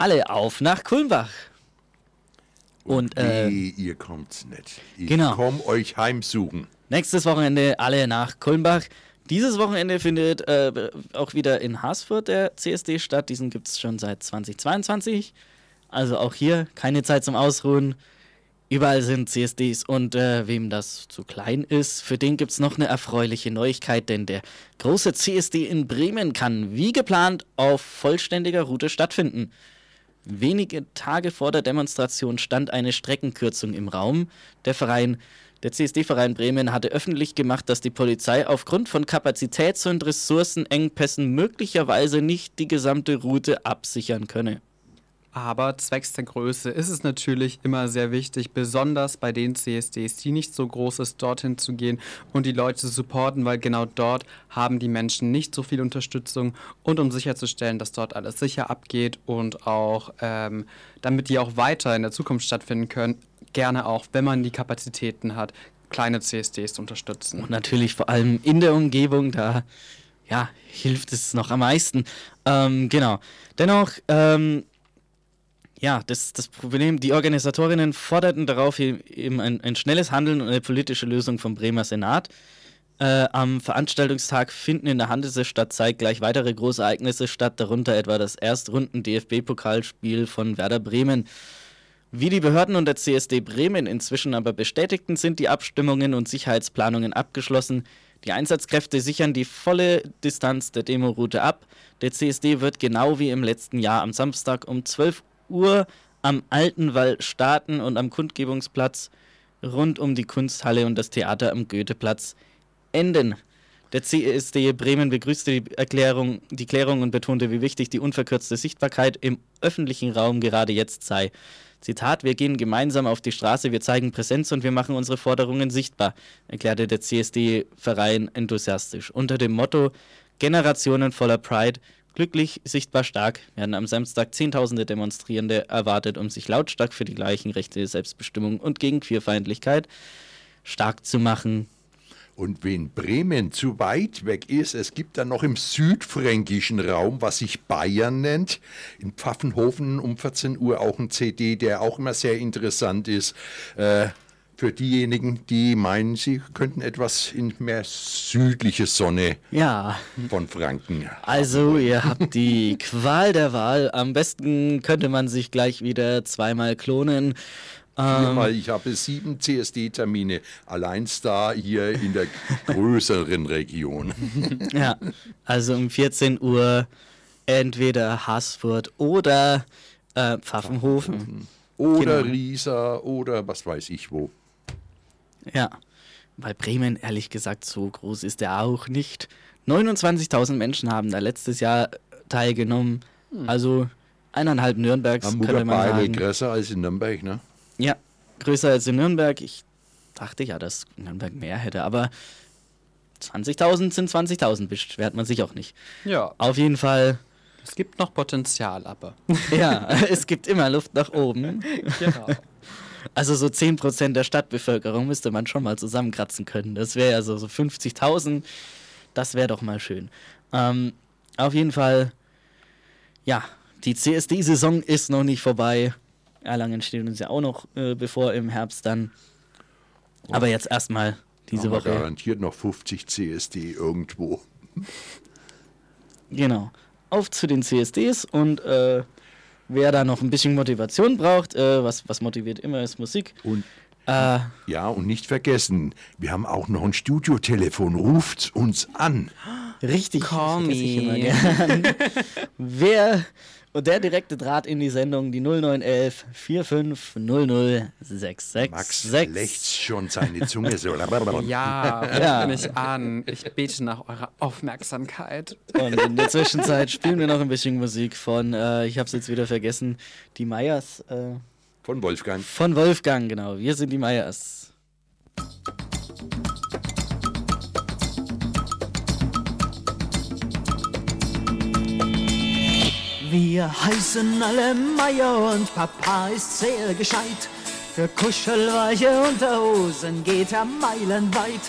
alle auf nach Kulmbach. Und ihr kommt's nicht. Ich genau. komm euch heimsuchen. Nächstes Wochenende alle nach Kulmbach. Dieses Wochenende findet auch wieder in Haßfurt der CSD statt. Diesen gibt es schon seit 2022. Also auch hier keine Zeit zum Ausruhen. Überall sind CSDs und wem das zu klein ist, für den gibt es noch eine erfreuliche Neuigkeit, denn der große CSD in Bremen kann wie geplant auf vollständiger Route stattfinden. Wenige Tage vor der Demonstration stand eine Streckenkürzung im Raum. Der CSD-Verein Bremen hatte öffentlich gemacht, dass die Polizei aufgrund von Kapazitäts- und Ressourcenengpässen möglicherweise nicht die gesamte Route absichern könne. Aber zwecks der Größe ist es natürlich immer sehr wichtig, besonders bei den CSDs, die nicht so groß ist, dorthin zu gehen und die Leute zu supporten, weil genau dort haben die Menschen nicht so viel Unterstützung und um sicherzustellen, dass dort alles sicher abgeht und auch, damit die auch weiter in der Zukunft stattfinden können, gerne auch, wenn man die Kapazitäten hat, kleine CSDs zu unterstützen. Und natürlich vor allem in der Umgebung, da hilft es noch am meisten. Genau. Dennoch, das Problem, die Organisatorinnen forderten darauf eben ein schnelles Handeln und eine politische Lösung vom Bremer Senat. Am Veranstaltungstag finden in der Hansestadt zeitgleich weitere Großereignisse statt, darunter etwa das Erstrunden-DFB-Pokalspiel von Werder Bremen. Wie die Behörden und der CSD Bremen inzwischen aber bestätigten, sind die Abstimmungen und Sicherheitsplanungen abgeschlossen. Die Einsatzkräfte sichern die volle Distanz der Demoroute ab. Der CSD wird genau wie im letzten Jahr am Samstag um 12 Uhr am Altenwall starten und am Kundgebungsplatz rund um die Kunsthalle und das Theater am Goetheplatz enden. Der CSD Bremen begrüßte die Klärung und betonte, wie wichtig die unverkürzte Sichtbarkeit im öffentlichen Raum gerade jetzt sei. Zitat: Wir gehen gemeinsam auf die Straße, wir zeigen Präsenz und wir machen unsere Forderungen sichtbar, erklärte der CSD-Verein enthusiastisch. Unter dem Motto Generationen voller Pride, glücklich, sichtbar, stark, werden am Samstag Zehntausende Demonstrierende erwartet, um sich lautstark für die gleichen Rechte, Selbstbestimmung und gegen Queerfeindlichkeit stark zu machen. Und wenn Bremen zu weit weg ist, es gibt dann noch im südfränkischen Raum, was sich Bayern nennt, in Pfaffenhofen um 14 Uhr auch ein CD, der auch immer sehr interessant ist. Für diejenigen, die meinen, sie könnten etwas in mehr südliche Sonne von Franken haben. Also, ihr habt die Qual der Wahl. Am besten könnte man sich gleich wieder zweimal klonen. Viermal, ich habe 7 CSD-Termine, allein da hier in der größeren Region. Ja, also um 14 Uhr entweder Haßfurt oder Pfaffenhofen. Oder Riesa oder was weiß ich wo. Ja, bei Bremen, ehrlich gesagt, so groß ist er auch nicht. 29.000 Menschen haben da letztes Jahr teilgenommen. Also 1,5 Nürnbergs, könnte man sagen. Größer als in Nürnberg, ne? Ja, größer als in Nürnberg. Ich dachte ja, dass Nürnberg mehr hätte, aber 20.000 sind 20.000, beschwert man sich auch nicht. Ja. Auf jeden Fall. Es gibt noch Potenzial, aber. Ja, es gibt immer Luft nach oben. Genau. Also so 10% der Stadtbevölkerung müsste man schon mal zusammenkratzen können. Das wäre ja so 50.000. Das wäre doch mal schön. Auf jeden Fall, ja, die CSD-Saison ist noch nicht vorbei. Erlangen steht uns ja auch noch bevor im Herbst dann. Aber jetzt erstmal diese Woche. Garantiert noch 50 CSD irgendwo. Genau. Auf zu den CSDs und wer da noch ein bisschen Motivation braucht, was motiviert immer, ist Musik. Und und nicht vergessen, wir haben auch noch ein Studiotelefon. Ruft uns an. Richtig. Call me. Der direkte Draht in die Sendung, die 0911 450066. Max lächzt schon seine Zunge so. Ja, ruft mich an. Ich bete nach eurer Aufmerksamkeit. Und in der Zwischenzeit spielen wir noch ein bisschen Musik von, ich hab's jetzt wieder vergessen, die Meyers. Von Wolfgang. Von Wolfgang, genau. Wir sind die Meyers. Wir heißen alle Meier und Papa ist sehr gescheit. Für kuschelweiche Unterhosen geht er meilenweit.